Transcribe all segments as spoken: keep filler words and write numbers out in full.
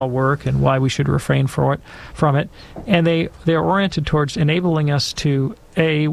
work and why we should refrain for it, from it. And they, they're oriented towards enabling us to, A,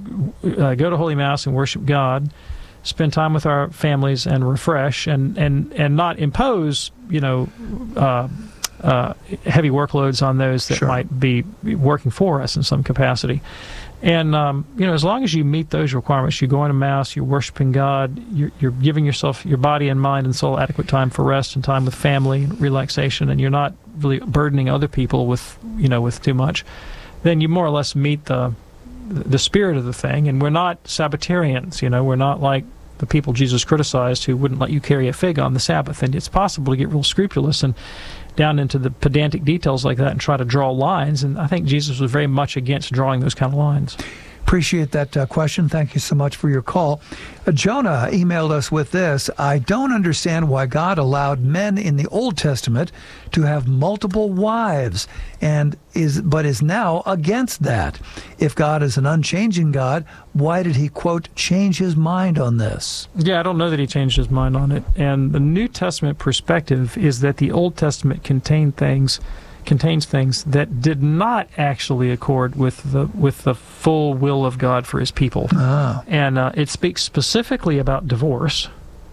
uh, go to Holy Mass and worship God, spend time with our families and refresh, and, and, and not impose, you know, uh, uh, heavy workloads on those that Sure. might be working for us in some capacity. And, um, you know, as long as you meet those requirements, you go into Mass, you're worshiping God, you're, you're giving yourself, your body and mind and soul, adequate time for rest and time with family and relaxation, and you're not really burdening other people with, you know, with too much, then you more or less meet the the spirit of the thing. And we're not Sabbatarians, you know, we're not like the people Jesus criticized who wouldn't let you carry a fig on the Sabbath. And it's possible to get real scrupulous and down into the pedantic details like that and try to draw lines. And I think Jesus was very much against drawing those kind of lines. Appreciate that uh, question. Thank you so much for your call. Uh, Jonah emailed us with this. I don't understand why God allowed men in the Old Testament to have multiple wives, and is but is now against that. If God is an unchanging God, why did he, quote, change his mind on this? Yeah, I don't know that he changed his mind on it. And the New Testament perspective is that the Old Testament contained things contains things that did not actually accord with the with the full will of God for his people. Ah. And uh, it speaks specifically about divorce,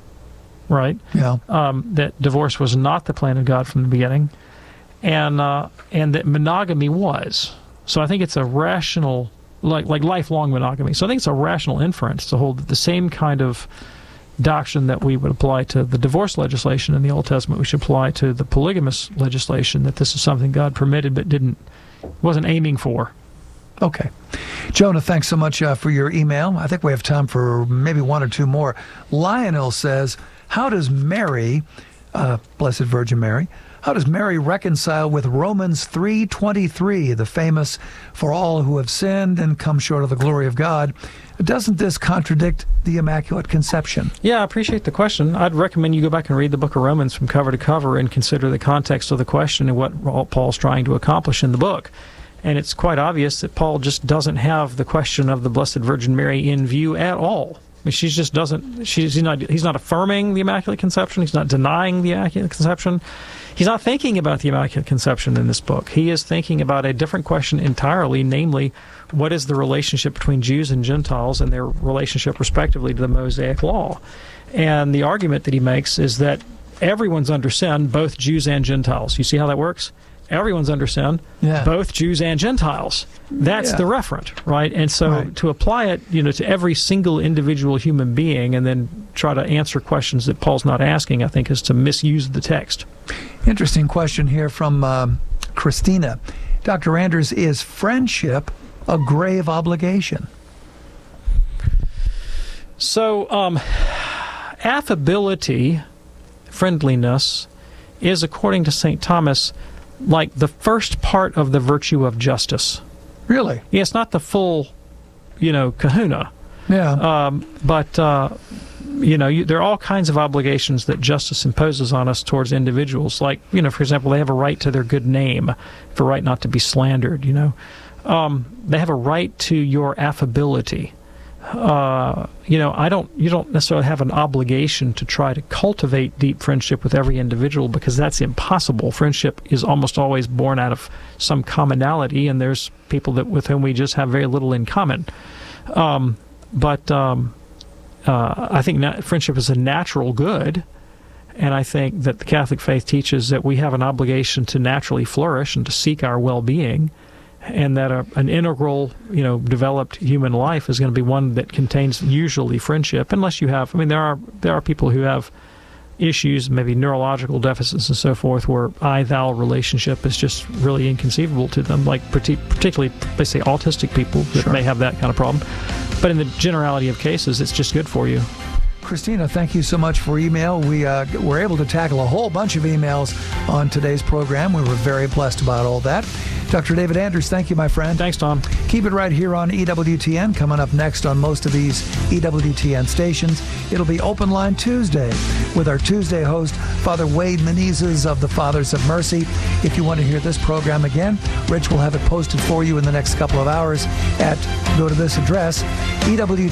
right? Yeah. Um, that divorce was not the plan of God from the beginning, and uh, and that monogamy was. So I think it's a rational, like like lifelong monogamy. So I think it's a rational inference to hold that the same kind of doctrine that we would apply to the divorce legislation in the Old Testament, we should apply to the polygamous legislation, that this is something God permitted but didn't, wasn't aiming for. Okay. Jonah, thanks so much uh, for your email. I think we have time for maybe one or two more. Lionel says, how does Mary, uh, Blessed Virgin Mary, how does Mary reconcile with Romans three twenty-three, the famous, for all who have sinned and come short of the glory of God? Doesn't this contradict the Immaculate Conception? Yeah, I appreciate the question. I'd recommend you go back and read the book of Romans from cover to cover and consider the context of the question and what Paul's trying to accomplish in the book. And it's quite obvious that Paul just doesn't have the question of the Blessed Virgin Mary in view at all. I mean, she just doesn't, she's not, he's not affirming the Immaculate Conception. He's not denying the Immaculate Conception. He's not thinking about the Immaculate Conception in this book. He is thinking about a different question entirely, namely, what is the relationship between Jews and Gentiles and their relationship respectively to the Mosaic Law? And the argument that he makes is that everyone's under sin, both Jews and Gentiles. You see how that works? Everyone's under sin, yeah. both Jews and Gentiles. That's yeah. the referent, right? And so right. to apply it, you know, to every single individual human being and then try to answer questions that Paul's not asking, I think, is to misuse the text. Interesting question here from um, Christina. Doctor Anders, is friendship a grave obligation? So, um, affability, friendliness, is, according to Saint Thomas, like the first part of the virtue of justice. Really? Yeah, it's not the full, you know, kahuna. Yeah. Um, but, uh, you know, you, there are all kinds of obligations that justice imposes on us towards individuals. Like, you know, for example, they have a right to their good name, for right not to be slandered, you know. Um, they have a right to your affability. Uh, you know, I don't. You don't necessarily have an obligation to try to cultivate deep friendship with every individual, because that's impossible. Friendship is almost always born out of some commonality, and there's people that with whom we just have very little in common. Um, but um, uh, I think na- friendship is a natural good, and I think that the Catholic faith teaches that we have an obligation to naturally flourish and to seek our well-being. And that a, an integral, you know, developed human life is going to be one that contains usually friendship, unless you have, I mean, there are there are people who have issues, maybe neurological deficits and so forth, where I-thou relationship is just really inconceivable to them, like particularly, let's say, autistic people that Sure. may have that kind of problem. But in the generality of cases, it's just good for you. Christina, thank you so much for email. We uh, were able to tackle a whole bunch of emails on today's program. We were very blessed about all that. Doctor David Anders, thank you, my friend. Thanks, Tom. Keep it right here on E W T N. Coming up next on most of these E W T N stations, it'll be Open Line Tuesday with our Tuesday host, Father Wade Menezes of the Fathers of Mercy. If you want to hear this program again, Rich will have it posted for you in the next couple of hours at, go to this address,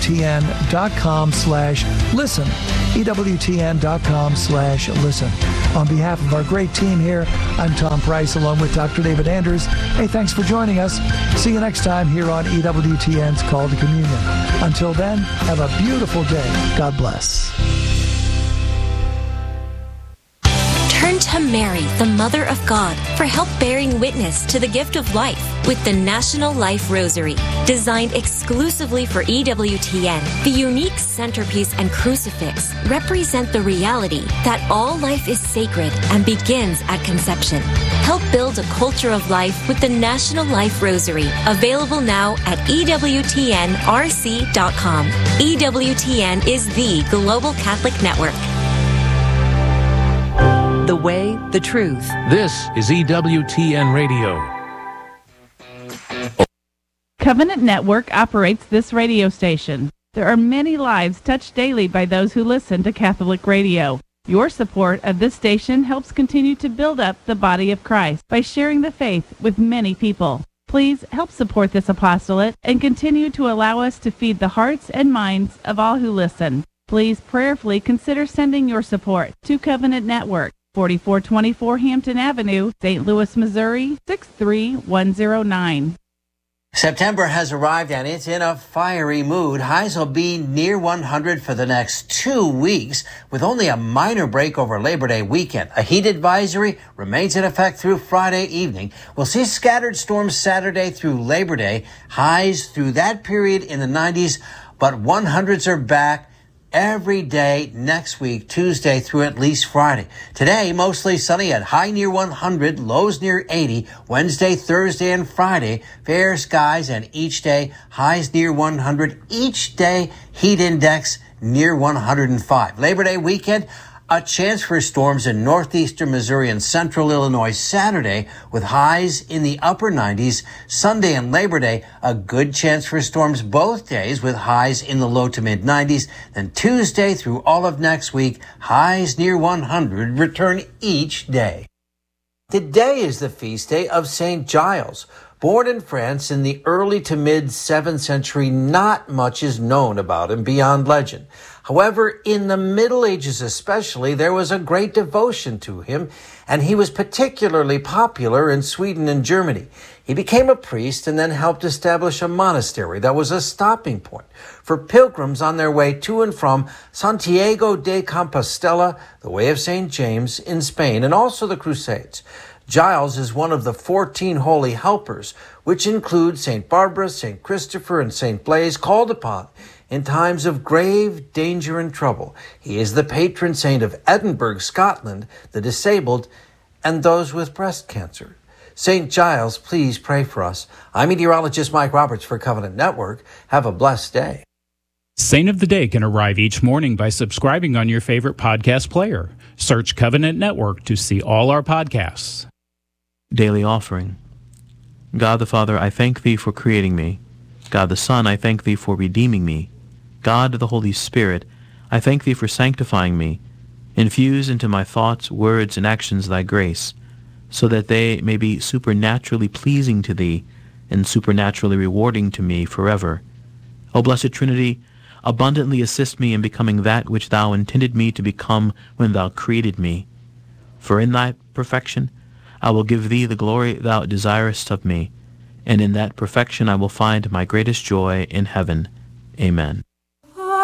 ewtn.com slash listen, ewtn.com slash listen. On behalf of our great team here, I'm Tom Price along with Doctor David Anders. Hey, thanks for joining us. See you next time here on E W T N's Call to Communion. Until then, have a beautiful day. God bless. Turn to Mary, the Mother of God, for help bearing witness to the gift of life with the National Life Rosary. Designed exclusively for E W T N, the unique centerpiece and crucifix represent the reality that all life is sacred and begins at conception. Help build a culture of life with the National Life Rosary, available now at E W T N R C dot com. E W T N is the global Catholic network. The way, the truth. This is E W T N Radio. Covenant Network operates this radio station. There are many lives touched daily by those who listen to Catholic radio. Your support of this station helps continue to build up the body of Christ by sharing the faith with many people. Please help support this apostolate and continue to allow us to feed the hearts and minds of all who listen. Please prayerfully consider sending your support to Covenant Network, forty-four twenty-four Hampton Avenue, Saint Louis, Missouri, six three one zero nine. September has arrived and it's in a fiery mood. Highs will be near one hundred for the next two weeks with only a minor break over Labor Day weekend. A heat advisory remains in effect through Friday evening. We'll see scattered storms Saturday through Labor Day. Highs through that period in the nineties, but one hundreds are back every day next week, Tuesday through at least Friday. Today, mostly sunny at high near one hundred, lows near eighty. Wednesday, Thursday, and Friday, fair skies, and each day, highs near one hundred. Each day, heat index near one hundred five. Labor Day weekend, a chance for storms in northeastern Missouri and central Illinois Saturday with highs in the upper nineties. Sunday and Labor Day, a good chance for storms both days with highs in the low to mid nineties. Then Tuesday through all of next week, highs near one hundred return each day. Today is the feast day of Saint Giles. Born in France in the early to mid seventh century, not much is known about him beyond legend. However, in the Middle Ages especially, there was a great devotion to him, and he was particularly popular in Sweden and Germany. He became a priest and then helped establish a monastery that was a stopping point for pilgrims on their way to and from Santiago de Compostela, the Way of Saint James in Spain, and also the Crusades. Giles is one of the fourteen holy helpers, which include Saint Barbara, Saint Christopher, and Saint Blaise, called upon in times of grave danger and trouble. He is the patron saint of Edinburgh, Scotland, the disabled, and those with breast cancer. Saint Giles, please pray for us. I'm meteorologist Mike Roberts for Covenant Network. Have a blessed day. Saint of the Day can arrive each morning by subscribing on your favorite podcast player. Search Covenant Network to see all our podcasts. Daily Offering. God the Father, I thank Thee for creating me. God the Son, I thank Thee for redeeming me. God the Holy Spirit, I thank Thee for sanctifying me. Infuse into my thoughts, words, and actions Thy grace, so that they may be supernaturally pleasing to Thee and supernaturally rewarding to me forever. O Blessed Trinity, abundantly assist me in becoming that which Thou intended me to become when Thou created me. For in Thy perfection I will give Thee the glory Thou desirest of me, and in that perfection I will find my greatest joy in heaven. Amen.